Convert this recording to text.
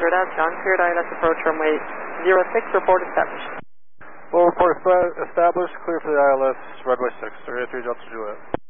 Toyota, John cleared ILS approach runway 06, report established. Well, report established, clear for the ILS, runway 6, 383 Delta Juliet.